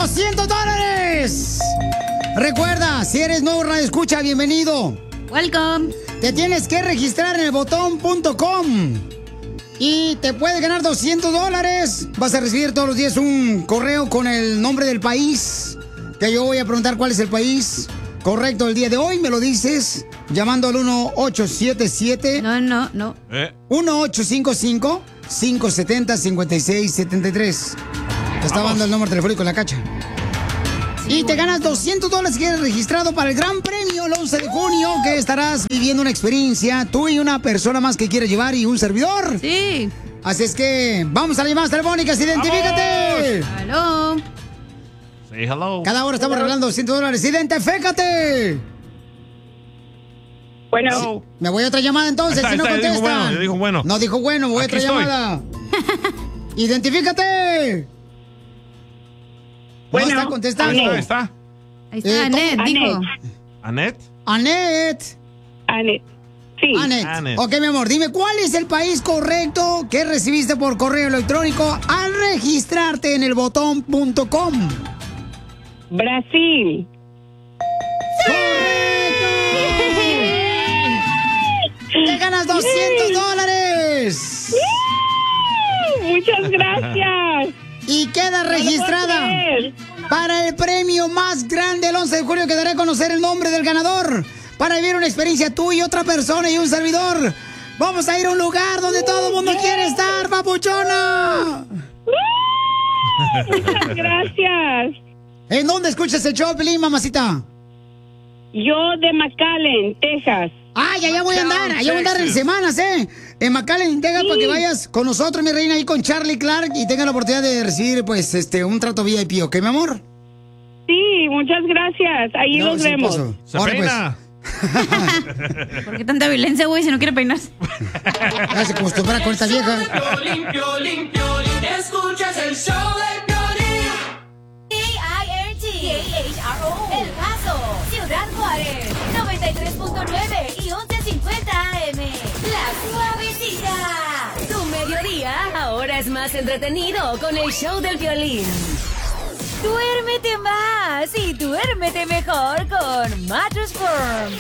$200. Recuerda, si eres nuevo radio escucha, bienvenido. Welcome. Te tienes que registrar en elbotón.com y te puedes ganar $200. Vas a recibir todos los días un correo con el nombre del país, que yo voy a preguntar cuál es el país correcto el día de hoy. Me lo dices llamando al 1877. No. 1855-570-5673. Te está dando el número telefónico en la cacha. Y te ganas $200 si eres registrado para el gran premio el 11 de junio, que estarás viviendo una experiencia, tú y una persona más que quieres llevar y un servidor. Sí. Así es que vamos a las llamadas telefónicas, identifícate. Hello. Say hello. Cada hora estamos regalando $200. Identifícate. Bueno. Me voy a otra llamada entonces, si no contestan. Dijo bueno. No dijo bueno, me voy a otra llamada. Identifícate. Bueno, no está contestando. Ahí está. Ahí está, Anet, dijo. ¿Anet? Anet. Sí. Anet. Ok, mi amor, dime, ¿cuál es el país correcto que recibiste por correo electrónico al registrarte en elbotón.com? Brasil. ¡Te ganas $200! Muchas gracias. Y queda registrada para el premio más grande el 11 de julio, que daré a conocer el nombre del ganador para vivir una experiencia tú y otra persona y un servidor. Vamos a ir a un lugar donde todo el mundo quiere estar, papuchona. Muchas gracias. ¿En dónde escuchas el show, Pelín, mamacita? Yo de McAllen, Texas. Ay, allá voy a andar en semanas, en McAllen, Texas, para que vayas con nosotros, mi reina, ahí con Charlie Clark y tengas la oportunidad de recibir, pues, un trato VIP, ¿ok, mi amor? Sí, muchas gracias. Ahí nos vemos. Se peina. ¿Por qué tanta violencia, güey, si no quiere peinarse? Ya se acostumbra con esta vieja. Piolín, escuchas el show de Piolín. KIRT-KHRO, El Paso, Ciudad Juárez, 93.9 y 1150 AM. La Suavecita. Tu mediodía ahora es más entretenido con el show del Piolín. Duérmete más y duérmete mejor con Mattress Firm.